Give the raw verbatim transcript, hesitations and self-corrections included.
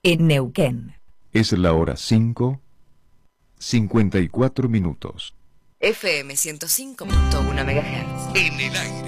en Neuquén. Es la hora cinco, cincuenta y cuatro minutos. F M ciento cinco punto uno megahertz. En el aire.